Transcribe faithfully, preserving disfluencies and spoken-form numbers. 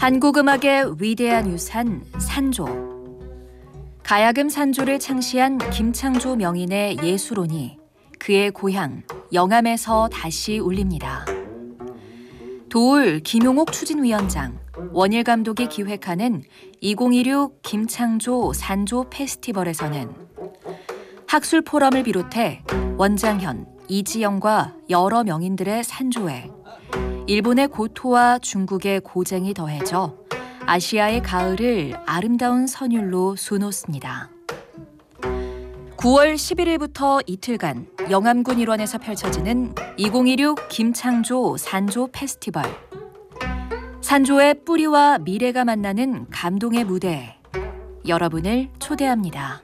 한국 음악의 위대한 유산 산조. 가야금 산조를 창시한 김창조 명인의 예술혼이 그의 고향 영암에서 다시 울립니다. 도울 김용옥 추진위원장, 원일 감독이 기획하는 이천십육 김창조 산조 페스티벌에서는 학술 포럼을 비롯해 원장현, 이지영과 여러 명인들의 산조에 일본의 고토와 중국의 고쟁이 더해져 아시아의 가을을 아름다운 선율로 수놓습니다. 구월 십일일부터 이틀간 영암군 일원에서 펼쳐지는 이천십육 김창조 산조 페스티벌. 산조의 뿌리와 미래가 만나는 감동의 무대에 여러분을 초대합니다.